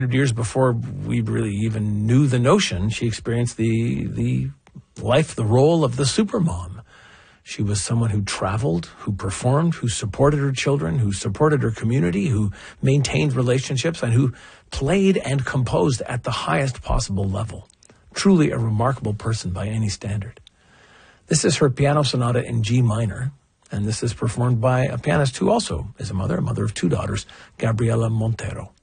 Years before we really even knew the notion, she experienced the life, the role of the supermom. She was someone who traveled, who performed, who supported her children, who supported her community, who maintained relationships, and who played and composed at the highest possible level. Truly a remarkable person by any standard. This is her piano sonata in G minor, and this is performed by a pianist who also is a mother of two daughters, Gabriela Montero.